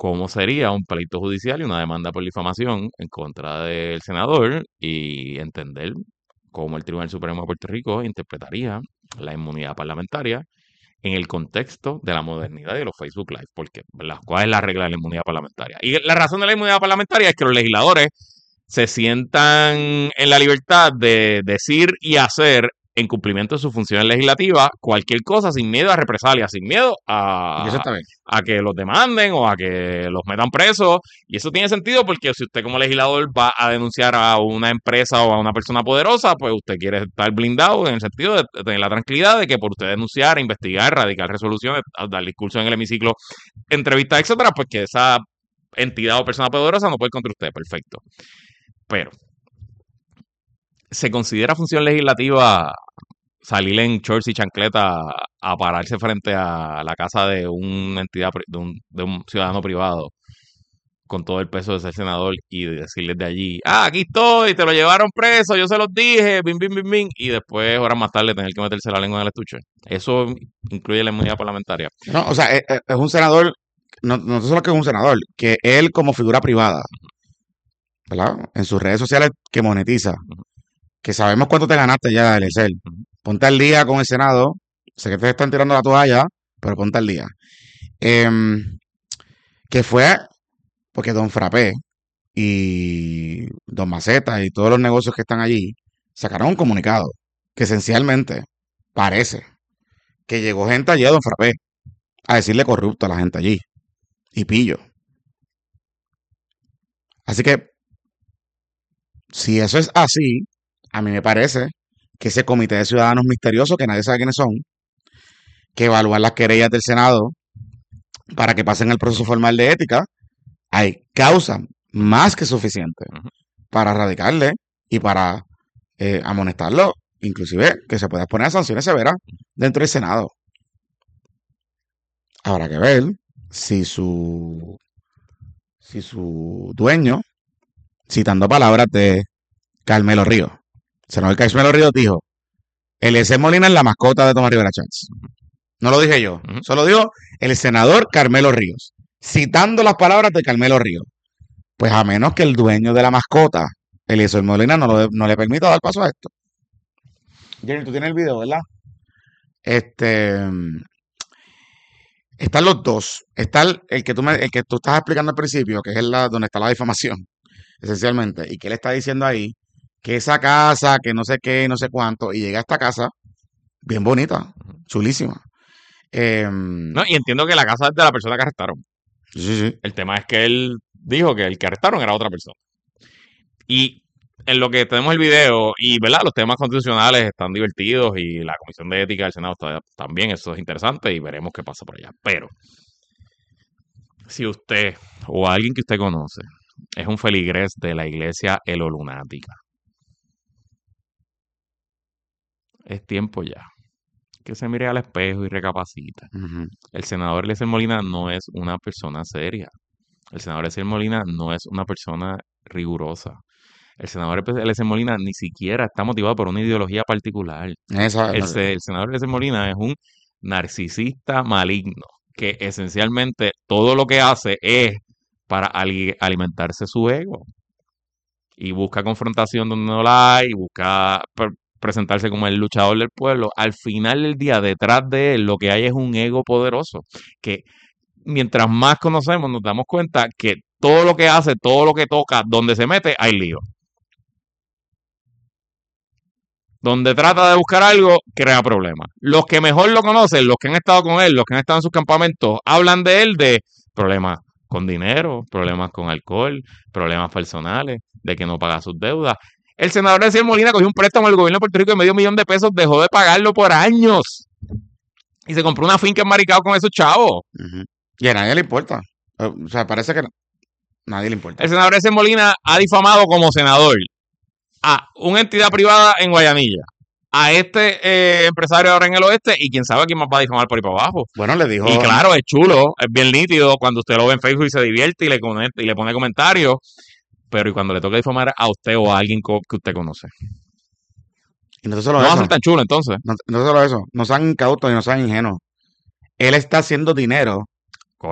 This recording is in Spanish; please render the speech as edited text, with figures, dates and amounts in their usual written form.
cómo sería un pleito judicial y una demanda por difamación en contra del senador y entender cómo el Tribunal Supremo de Puerto Rico interpretaría la inmunidad parlamentaria en el contexto de la modernidad y de los Facebook Live. Porque, ¿verdad? ¿Cuál es la regla de la inmunidad parlamentaria? Y la razón de la inmunidad parlamentaria es que los legisladores se sientan en la libertad de decir y hacer en cumplimiento de sus funciones legislativas cualquier cosa sin miedo a represalias, sin miedo Y eso está bien. a que los demanden o a que los metan presos. Y eso tiene sentido porque si usted como legislador va a denunciar a una empresa o a una persona poderosa, pues usted quiere estar blindado en el sentido de tener la tranquilidad de que por usted denunciar, investigar, radicar resoluciones, dar discursos en el hemiciclo, entrevistas, etcétera, pues que esa entidad o persona poderosa no puede ir contra usted. Perfecto. Pero se considera función legislativa salir en shorts y chancleta a pararse frente a la casa de una entidad, de un ciudadano privado con todo el peso de ser senador y decirles de allí, aquí estoy, te lo llevaron preso, yo se los dije, bim, bim, bim, bim, y después, horas más tarde, tener que meterse la lengua en el estuche. Eso incluye la inmunidad parlamentaria. No, o sea, es un senador, no solo que es un senador, que él como figura privada, ¿verdad? En sus redes sociales que monetiza, que sabemos cuánto te ganaste ya, Eliezer. Ponte al día con el Senado. Sé que te están tirando la toalla, pero ponte al día. Que fue porque Don Frappé y Don Maceta y todos los negocios que están allí sacaron un comunicado que esencialmente parece que llegó gente allí a Don Frappé a decirle corrupto a la gente allí y pillo. Así que si eso es así, a mí me parece que ese comité de ciudadanos misteriosos, que nadie sabe quiénes son, que evalúan las querellas del Senado para que pasen el proceso formal de ética, hay causa más que suficiente para radicarle y para amonestarlo, inclusive que se pueda poner a sanciones severas dentro del Senado. Habrá que ver si su dueño, citando palabras de Carmelo Ríos, el senador Carmelo Ríos dijo, Eliezer Molina es la mascota de Tomás Rivera Chats. No lo dije yo, solo dijo el senador Carmelo Ríos, citando las palabras de Carmelo Ríos. Pues a menos que el dueño de la mascota, Eliezer Molina, no le permita dar paso a esto. Jenny, tú tienes el video, ¿verdad? Están los dos. Está el que tú estás explicando al principio, que es donde está la difamación, esencialmente, y que él está diciendo ahí que esa casa, que no sé qué, no sé cuánto, y llega a esta casa bien bonita, chulísima. No, y entiendo que la casa es de la persona que arrestaron. Sí. El tema es que él dijo que el que arrestaron era otra persona. Y en lo que tenemos el video, y verdad, los temas constitucionales están divertidos y la Comisión de Ética del Senado también, eso es interesante y veremos qué pasa por allá. Pero si usted o alguien que usted conoce es un feligrés de la iglesia elolunática, es tiempo ya que se mire al espejo y recapacita. El senador Eliezer Molina no es una persona seria. El senador Eliezer Molina no es una persona rigurosa. El senador Eliezer Molina ni siquiera está motivado por una ideología particular. El senador Eliezer Molina es un narcisista maligno que esencialmente todo lo que hace es para alimentarse su ego y busca confrontación donde no la hay, y busca presentarse como el luchador del pueblo. Al final del día, detrás de él, lo que hay es un ego poderoso que mientras más conocemos nos damos cuenta que todo lo que hace, todo lo que toca, donde se mete, hay lío. Donde trata de buscar algo, crea problemas. Los que mejor lo conocen, los que han estado con él, los que han estado en sus campamentos, hablan de él de problemas con dinero, problemas con alcohol, problemas personales, de que no paga sus deudas. El senador Eliezer Molina cogió un préstamo del gobierno de Puerto Rico de $500,000, dejó de pagarlo por años. Y se compró una finca en Maricao con esos chavos. Y a nadie le importa. O sea, parece que nadie le importa. El senador Eliezer Molina ha difamado como senador a una entidad privada en Guayanilla, a este empresario ahora en el oeste, y quién sabe a quién más va a difamar por ahí para abajo. Bueno, le dijo... Y claro, es chulo, es bien nítido cuando usted lo ve en Facebook y se divierte y le pone comentarios, pero y cuando le toca difamar a usted o a alguien que usted conoce. Y no solo no eso. va a ser tan chulo entonces. No solo eso, no sean incautos y no sean ingenuos. Él está haciendo dinero